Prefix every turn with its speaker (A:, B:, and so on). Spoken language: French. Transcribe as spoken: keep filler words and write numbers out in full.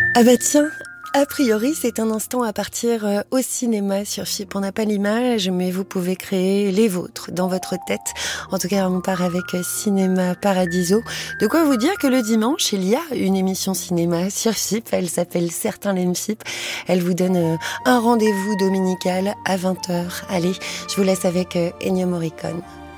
A: Ah bah tiens, a priori c'est un instant à partir euh, au cinéma sur F I P. On n'a pas l'image, mais vous pouvez créer les vôtres dans votre tête. En tout cas, on part avec euh, Cinéma Paradiso. De quoi vous dire que le dimanche, il y a une émission cinéma sur F I P. Elle s'appelle Certains l'aiment F I P. Elle vous donne euh, un rendez-vous dominical à vingt heures. Allez, je vous laisse avec euh, Ennio Morricone.